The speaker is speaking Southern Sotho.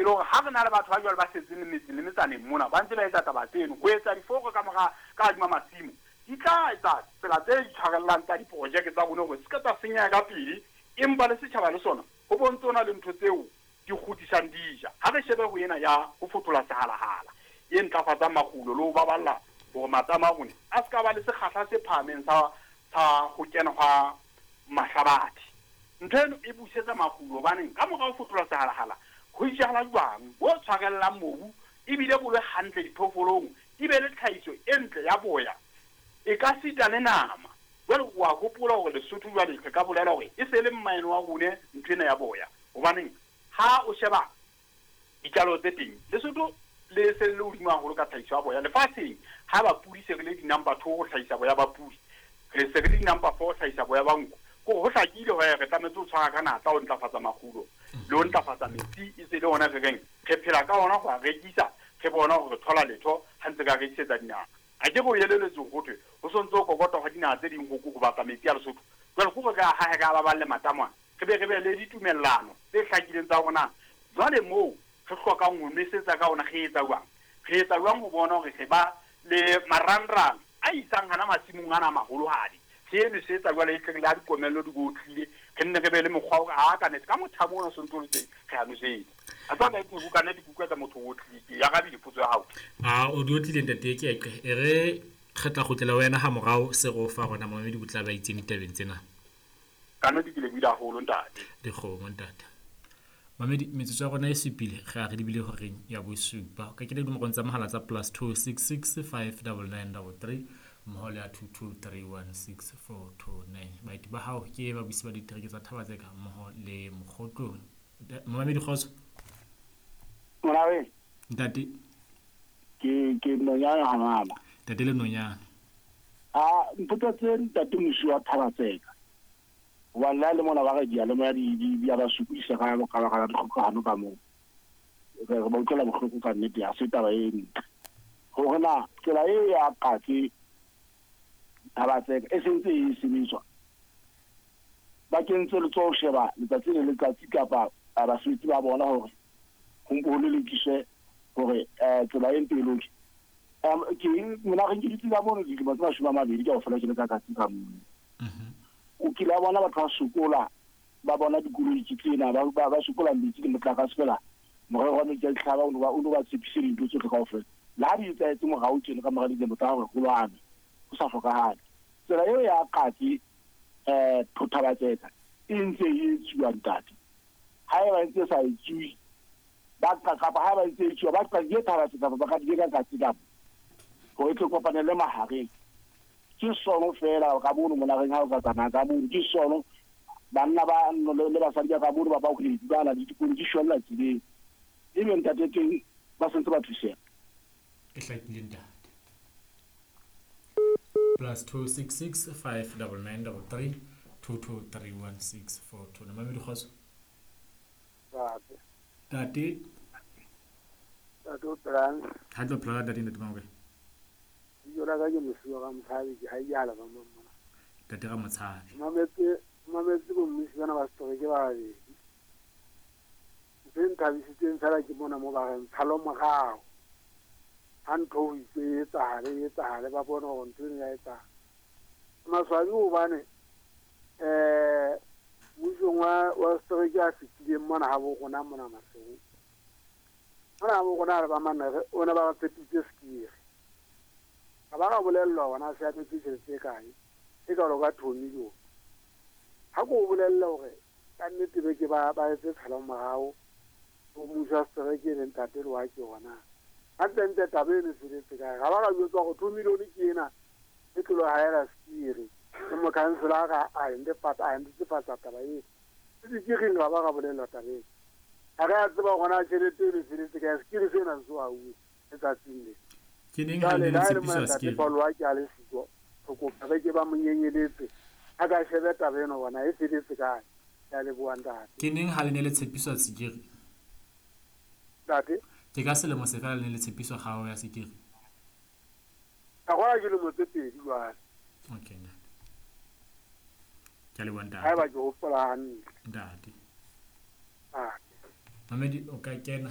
le gore ha re na le batho ba jwale ba setseng le metsaneng mona ba ntse ba etsa taba tseno go etsa difoko ka adima masimo di tla etsa tsela tse di tshwarellang tsa diprojeke tsa bone gore se ka tsa senya ka pele empa le setšhaba le sona go bontse ona le ntho tseo di godisang dija ha re shebe go ena ya go fotola sehalagala e ntlafatsang makgulo le go baballa gore matamo a bone a se ka ba le sekgatlha se phahameng sa go kena ga mahlabathi ntho eno e busetsa makgulo gobaneng ka moga go fotola sehalagala go ijala jwang bo tshwarellang mobu ebile bo le hantle diphoofolong di be le tlhahiso e ntle ya boya e ka sita le nama jwale wa gopola gore lesotho jwale re ka bolela gore e se le mmaeno wa rone ntho ena ya boya gobaneng ha o sheba dijalo tse teng lesotho le se le hodimo haholo ka tlhahiso ya boya lefatsheng ha bapudi se re le di-number 2 go tlhahisa boya ba pudi re se re le di-number 4 go tlhahisa boya ba nku ko go hlakile gore re tlametse o tshwara ka natla o ntlafatsa makgulo le o ntlafatsa metsi e se le ona re reng re phela ka ona go a rekisa re bona gore re thola letho ha ntse ka rekisetsa dinaga a ke go eleletseng gotwe go sontse o kokota ga dinaga tse ding go batla metsi a lesotho jwale go re ka hahe ka baballe matamo re be le ditumellano tse hlakileng tsa rona jwale moo re hlokang go nwesetsa ka ona ge etsa jwang go bona gore re ba le marangrang a isang hana masimong ana maholohadi se nwesetsa jwale e tlile a dikomello di go tlile re nne re be le mokgwa o a ka netse ka mothamo ona sontse o tse re a nwesetsa a tswa ka go kana dikuka tsa motho o tlile ya ga di potso ya hao o di otlile ntate ke e re kgetla go tlela wena ha morao se go fa gona mamedi go tla ba itseng ditabeng tsena kana di kile bida holo ntate dikgomo ntate mamedi metsotso ya rona e supile ga re di bile gore ya bo supa ka ke le dimogong tsa mahala tsa +266 59933 moholo ya 22316429 baiti ba hao ke ba busi ba ditereke tsa thaba tse ka mmoho le mogotlo mamedi kgotso Morawe ntate ke nonyana ha mama ntate le nonyana mpotsa tse ntate mosi wa thaba tseka wala le mona ba ga dia le mo ya di ya ba supisa ga ba ga dikgokano ka mo re ba utlwa bohloko ka nnete ya se taba e ntle go gona tsela e ya katse thaba tseka e sentse e semitswa ba kentse le tso sheba letsatsi le letsatsi kapa ba switsi ba bona gore go le lekise gore tsela e mpelo ke mona ga ke ditla bona di ba tswa shuma mabedi ka ofela ke le ka katse ka mo o kila bona batho ba sokola ba bona dikoloi tsena ba sokola ditsi le motlaka sefela mo re gone ke tlhaba o ba tsepise dintho tsotlhe ka ofela la di tsa etse mo ga o tsene ka mogadi le motho go lwana go sa tlhokagale tsela eo ya katse phothabatseka e ntse e tswa ntate ha e ba ntse sa itswi ba ka ka ba ba ntse tswa ba ka di thabatseka ba ka di ka katse ka go e kopana le mahareng ke sono fela ka bono mo nageng ha o ka tsana ka bono ke sono banna ba le ba sa ka bono ba ba go di bana di condition la tsile e be ntate teng ba sentse ba thusela e hlakile ntate +266 59933 223164 na mamedi kgotso tate tato plan ha tlo plana tate ntate mangwe yo la ga yo mosiwa ga mothabi ke ha yala ba mama tate ga motshabi mametse go mmisana ba stoke ke ba be ben thabisitseng tsala ke mona mo ba reng thalo mogao ha ntho e tsale ba bona go ntse ya etsa maswadi o bane mujongwa wa stoke ke a fitile mona ha bo gona mona masego mona bo gona ba manere ona ba tsepitse skiri ba ga bolelwa ona se a tsetse tse kae e ka lo ka thoni yo ha go bolella hore ka nnete be ke ba etse thalo mogao o musa strike le ntate wa ke ona a tsentse tabene se le ga ba ga yo go 2 milione ke ena e tlo ha era skiri ke mo kansela ga a ende patsa taba e se ke re ba ga bolella tabene a ga tseba gona tšhelete le se le ga skiri se na zo a u e tsa tsile ke neng ha le tshepiso skiri ba lwa ke a le sitwa go ba ke ba monyenyeletse a ka shebe tabeno bona e se le se ka ya le buanda ke neng ha le ne le tshepiso skiri tate ke ka selemo se ka le ne le tshepiso ga o ya skiri ka gona ke le motse pedi lwa okay nna ke le wanda ha ba go plan ntate ah mamedi o ka kena